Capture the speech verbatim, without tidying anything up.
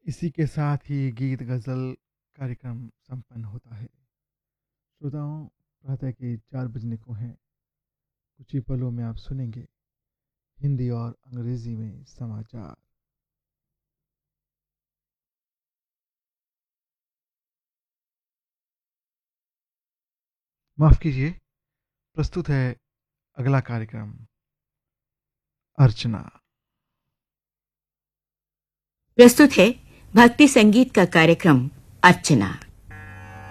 इसी के साथ ही गीत गज़ल कार्यक्रम संपन्न होता है। श्रोताओं, प्रातः के चार बजने को हैं। कुछ ही पलों में आप सुनेंगे हिंदी और अंग्रेजी में समाचार। माफ कीजिए, प्रस्तुत है अगला कार्यक्रम अर्चना। प्रस्तुत है भक्ति संगीत का कार्यक्रम अर्चना।